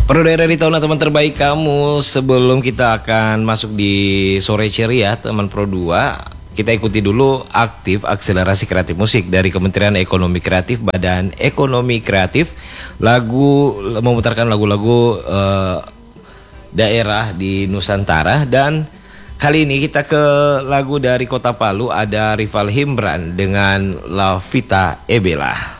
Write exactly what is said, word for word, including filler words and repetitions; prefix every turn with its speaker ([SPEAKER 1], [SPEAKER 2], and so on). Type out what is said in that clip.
[SPEAKER 1] Pro daerah di tahun teman terbaik kamu. Sebelum kita akan masuk di sore ceria teman Pro dua, kita ikuti dulu aktif akselerasi kreatif musik dari Kementerian Ekonomi Kreatif, Badan Ekonomi Kreatif. Lagu memutarkan lagu-lagu uh, daerah di Nusantara. Dan kali ini kita ke lagu dari Kota Palu, ada Rival Himbran dengan La Vita e Bella.